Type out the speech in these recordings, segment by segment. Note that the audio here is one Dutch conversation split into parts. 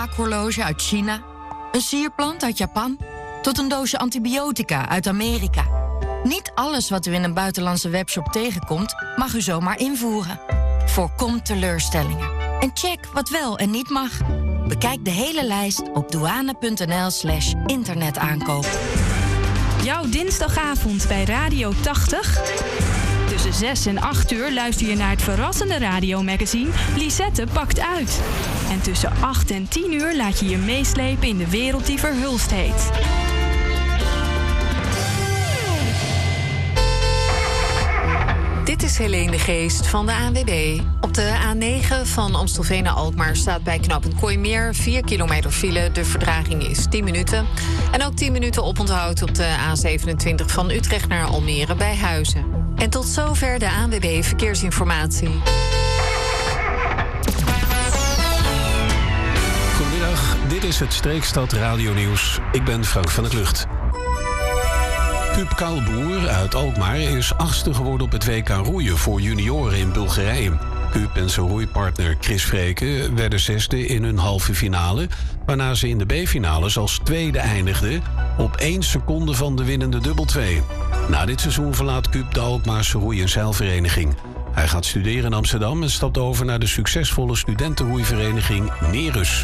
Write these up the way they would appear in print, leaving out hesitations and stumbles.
waakhorloge uit China, een sierplant uit Japan, tot een doosje antibiotica uit Amerika. Niet alles wat u in een buitenlandse webshop tegenkomt, mag u zomaar invoeren. Voorkom teleurstellingen. En check wat wel en niet mag. Bekijk de hele lijst op douane.nl/internetaankoop. Jouw dinsdagavond bij Radio 80. Tussen 6 en 8 uur luister je naar het verrassende radiomagazine Lisette pakt uit. En tussen 8 en 10 uur laat je je meeslepen in de wereld die verhulst heet. Dit is Helene de Geest van de ANWB. Op de A9 van Amstelveen naar Alkmaar staat bij knooppunt Kooimeer 4 kilometer file. De vertraging is 10 minuten. En ook 10 minuten oponthoud op de A27 van Utrecht naar Almere bij Huizen. En tot zover de ANWB Verkeersinformatie. Goedemiddag, dit is het Streekstad Radio-nieuws. Ik ben Frank van der Klucht. Kuub Kaalboer uit Alkmaar is 8e geworden op het WK roeien voor junioren in Bulgarije. Kuub en zijn roeipartner Chris Vreken werden 6e in hun halve finale, waarna ze in de B-finales als tweede eindigden op 1 seconde van de winnende dubbel 2. Na dit seizoen verlaat Kuub de Alkmaarse roei- en zeilvereniging. Hij gaat studeren in Amsterdam en stapt over naar de succesvolle studentenroeivereniging Nerus.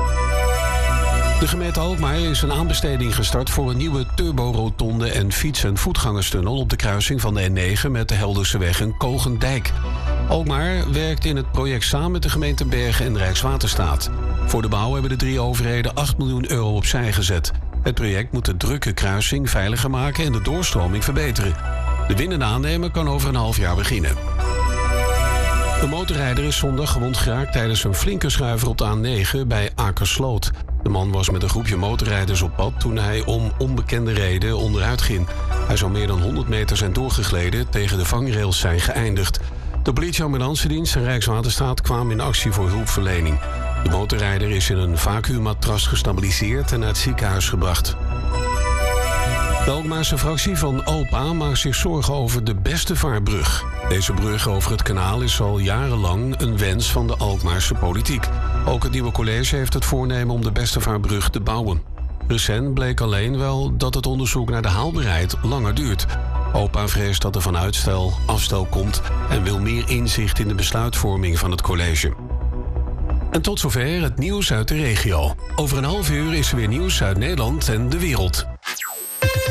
De gemeente Alkmaar is een aanbesteding gestart voor een nieuwe turborotonde en fiets- en voetgangerstunnel op de kruising van de N9 met de Helderseweg en Kogendijk. Alkmaar werkt in het project samen met de gemeente Bergen en Rijkswaterstaat. Voor de bouw hebben de 3 overheden 8 miljoen euro opzij gezet. Het project moet de drukke kruising veiliger maken en de doorstroming verbeteren. De winnende aannemer kan over een half jaar beginnen. Een motorrijder is zondag gewond geraakt tijdens een flinke schuiver op de A9 bij Akersloot. De man was met een groepje motorrijders op pad toen hij om onbekende reden onderuit ging. Hij zou meer dan 100 meter zijn doorgegleden, tegen de vangrails zijn geëindigd. De politie, ambulancedienst en Rijkswaterstaat kwamen in actie voor hulpverlening. De motorrijder is in een vacuümmatras gestabiliseerd en naar het ziekenhuis gebracht. De Alkmaarse fractie van OPA maakt zich zorgen over de Bestevaarbrug. Deze brug over het kanaal is al jarenlang een wens van de Alkmaarse politiek. Ook het nieuwe college heeft het voornemen om de Bestevaarbrug te bouwen. Recent bleek alleen wel dat het onderzoek naar de haalbaarheid langer duurt. OPA vreest dat er van uitstel afstel komt en wil meer inzicht in de besluitvorming van het college. En tot zover het nieuws uit de regio. Over een half uur is er weer nieuws uit Nederland en de wereld.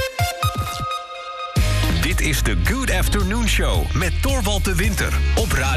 Dit is de Good Afternoon Show met Torvald de Winter op Radio